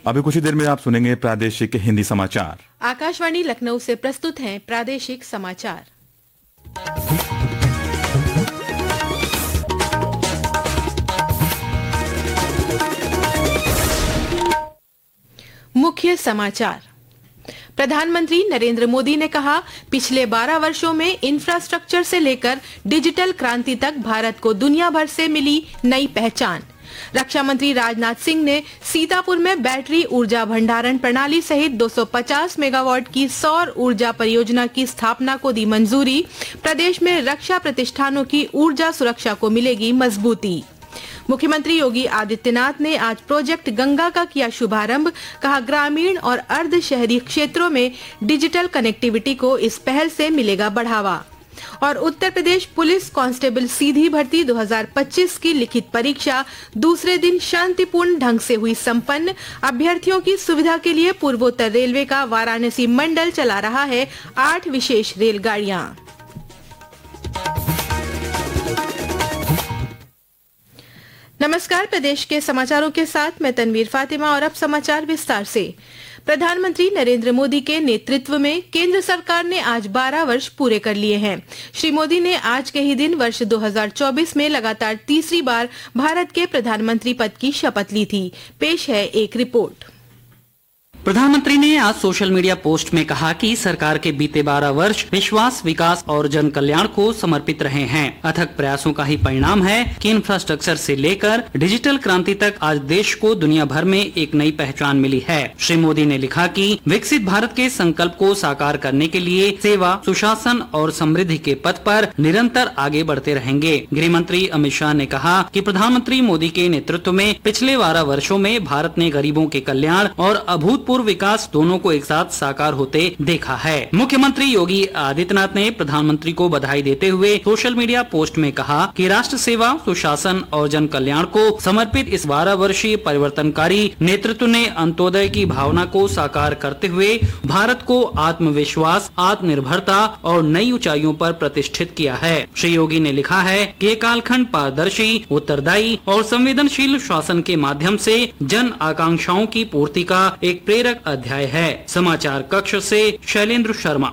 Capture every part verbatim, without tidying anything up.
अभी कुछ ही देर में आप सुनेंगे प्रादेशिक हिंदी समाचार। आकाशवाणी लखनऊ से प्रस्तुत हैं प्रादेशिक समाचार। मुख्य समाचार। प्रधानमंत्री नरेंद्र मोदी ने कहा, पिछले बारह वर्षों में इंफ्रास्ट्रक्चर से लेकर डिजिटल क्रांति तक भारत को दुनिया भर से मिली नई पहचान। रक्षा मंत्री राजनाथ सिंह ने सीतापुर में बैटरी ऊर्जा भंडारण प्रणाली सहित दो सौ पचास मेगावाट की सौर ऊर्जा परियोजना की स्थापना को दी मंजूरी। प्रदेश में रक्षा प्रतिष्ठानों की ऊर्जा सुरक्षा को मिलेगी मजबूती। मुख्यमंत्री योगी आदित्यनाथ ने आज प्रोजेक्ट गंगा का किया शुभारंभ। कहा, ग्रामीण और अर्ध शहरी क्षेत्रों में डिजिटल कनेक्टिविटी को इस पहल से मिलेगा बढ़ावा। और उत्तर प्रदेश पुलिस कांस्टेबल सीधी भर्ती दो हज़ार पच्चीस की लिखित परीक्षा दूसरे दिन शांतिपूर्ण ढंग से हुई संपन्न। अभ्यर्थियों की सुविधा के लिए पूर्वोत्तर रेलवे का वाराणसी मंडल चला रहा है आठ विशेष रेलगाड़ियां। नमस्कार, प्रदेश के समाचारों के साथ मैं तनवीर फातिमा और अब समाचार विस्तार से। प्रधानमंत्री नरेंद्र मोदी के नेतृत्व में केंद्र सरकार ने आज बारह वर्ष पूरे कर लिए हैं। श्री मोदी ने आज के ही दिन वर्ष दो हज़ार चौबीस में लगातार तीसरी बार भारत के प्रधानमंत्री पद की शपथ ली थी। पेश है एक रिपोर्ट। प्रधानमंत्री ने आज सोशल मीडिया पोस्ट में कहा कि सरकार के बीते बारह वर्ष विश्वास, विकास और जन कल्याण को समर्पित रहे हैं। अथक प्रयासों का ही परिणाम है कि इंफ्रास्ट्रक्चर से लेकर डिजिटल क्रांति तक आज देश को दुनिया भर में एक नई पहचान मिली है। श्री मोदी ने लिखा कि विकसित भारत के संकल्प को साकार करने के लिए सेवा, सुशासन और समृद्धि के पथ पर निरंतर आगे बढ़ते रहेंगे। गृह मंत्री अमित शाह ने कहा कि प्रधानमंत्री मोदी के नेतृत्व में पिछले बारह वर्षों में भारत ने गरीबों के कल्याण और अभूतपूर्व विकास दोनों को एक साथ साकार होते देखा है। मुख्यमंत्री योगी आदित्यनाथ ने प्रधानमंत्री को बधाई देते हुए सोशल मीडिया पोस्ट में कहा कि राष्ट्र सेवा, सुशासन और जन कल्याण को समर्पित इस बारह वर्षीय परिवर्तनकारी नेतृत्व ने अंत्योदय की भावना को साकार करते हुए भारत को आत्मविश्वास, आत्मनिर्भरता और नई ऊंचाइयों पर प्रतिष्ठित किया है। श्री योगी ने लिखा है कि ये कालखंड पारदर्शी, उत्तरदायी और संवेदनशील शासन के माध्यम से जन आकांक्षाओं की पूर्ति का एक प्रेरक अध्याय है। समाचार कक्ष से शैलेंद्र शर्मा।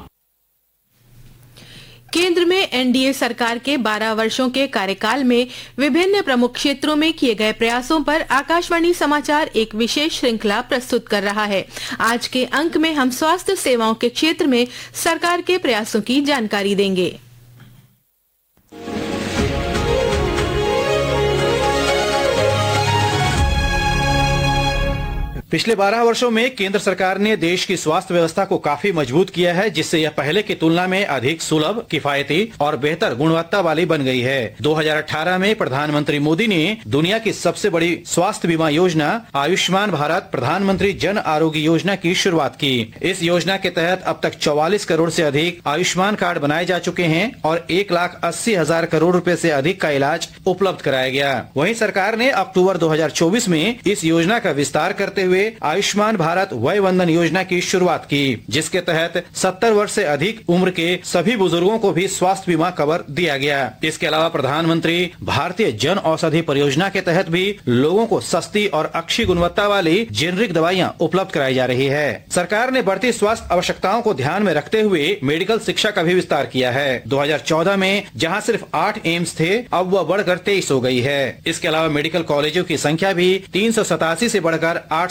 केंद्र में एनडीए सरकार के बारह वर्षों के कार्यकाल में विभिन्न प्रमुख क्षेत्रों में किए गए प्रयासों पर आकाशवाणी समाचार एक विशेष श्रृंखला प्रस्तुत कर रहा है। आज के अंक में हम स्वास्थ्य सेवाओं के क्षेत्र में सरकार के प्रयासों की जानकारी देंगे। पिछले बारह वर्षों में केंद्र सरकार ने देश की स्वास्थ्य व्यवस्था को काफी मजबूत किया है, जिससे यह पहले की तुलना में अधिक सुलभ, किफायती और बेहतर गुणवत्ता वाली बन गई है। दो हज़ार अठारह में प्रधानमंत्री मोदी ने दुनिया की सबसे बड़ी स्वास्थ्य बीमा योजना आयुष्मान भारत प्रधानमंत्री जन आरोग्य योजना की शुरुआत की। इस योजना के तहत अब तक चौवालीस करोड़ से अधिक आयुष्मान कार्ड बनाए जा चुके हैं और एक लाख अस्सी हजार करोड़ रुपए से अधिक का इलाज उपलब्ध कराया गया। वहीं सरकार ने अक्टूबर दो हज़ार चौबीस में इस योजना का विस्तार करते हुए आयुष्मान भारत वय वंदन योजना की शुरुआत की, जिसके तहत सत्तर वर्ष से अधिक उम्र के सभी बुजुर्गों को भी स्वास्थ्य बीमा कवर दिया गया। इसके अलावा प्रधानमंत्री भारतीय जन औषधि परियोजना के तहत भी लोगों को सस्ती और अच्छी गुणवत्ता वाली जेनरिक दवाइयां उपलब्ध कराई जा रही है। सरकार ने बढ़ती स्वास्थ्य आवश्यकताओं को ध्यान में रखते हुए मेडिकल शिक्षा का भी विस्तार किया है। दो हज़ार चौदह में जहां सिर्फ आठ एम्स थे, अब वह बढ़कर तेईस हो गई है। इसके अलावा मेडिकल कॉलेजों की संख्या भी तीन सौ सतासी से बढ़कर आठ